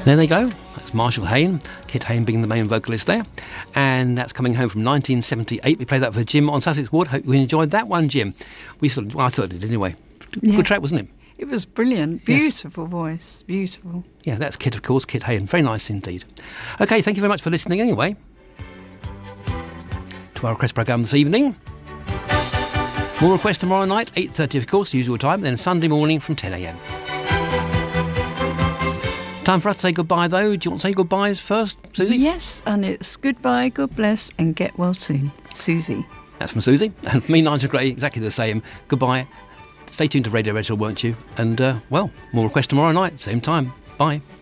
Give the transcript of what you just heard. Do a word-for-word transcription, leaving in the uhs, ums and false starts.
There they go. That's Marshall Hayne, Kit Hayne being the main vocalist there. And that's Coming Home from nineteen seventy-eight. We played that for Jim on Sussex Ward. Hope you enjoyed that one, Jim. We sort of, well, I sort of did anyway. Yeah. Good track, wasn't it? It was brilliant. Beautiful yes. voice. Beautiful. Yeah, that's Kit, of course, Kit Hayne. Very nice indeed. OK, thank you very much for listening anyway to our request programme this evening. More requests tomorrow night, eight thirty of course, usual time, then Sunday morning from ten a.m. Time for us to say goodbye though. Do you want to say goodbyes first, Susie? Yes, and it's goodbye, God bless, and get well soon. Susie. That's from Susie. And for me, Nigel Gray, exactly the same. Goodbye. Stay tuned to Radio Rachel, won't you? And, uh, well, more requests tomorrow night, same time. Bye.